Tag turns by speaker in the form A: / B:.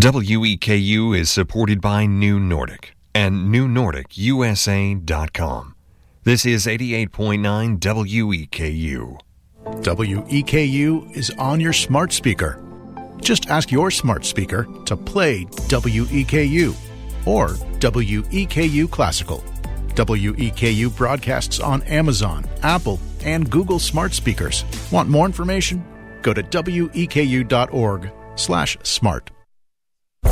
A: WEKU is supported by New Nordic and NewNordicUSA.com. This is 88.9 WEKU.
B: WEKU is on your smart speaker. Just ask your smart speaker to play WEKU or WEKU Classical. WEKU broadcasts on Amazon, Apple, and Google smart speakers. Want more information? Go to weku.org/smart.